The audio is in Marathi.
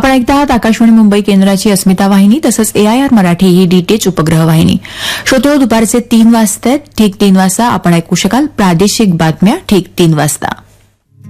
आपण ऐकता आहात आकाशवाणी मुंबई केंद्राची अस्मिता वाहिनी तसंच AIR मराठी ही DTH उपग्रह वाहिनी. श्रोते दुपारचे 3 वाजता ठीक 3 वाजता आपण ऐकू शकाल प्रादेशिक बातम्या ठीक 3 वाजता.